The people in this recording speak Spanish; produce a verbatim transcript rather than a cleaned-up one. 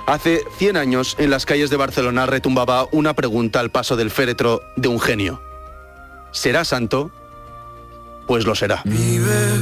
Hace cien años, en las calles de Barcelona retumbaba una pregunta al paso del féretro de un genio. ¿Será santo? Pues lo será. Vive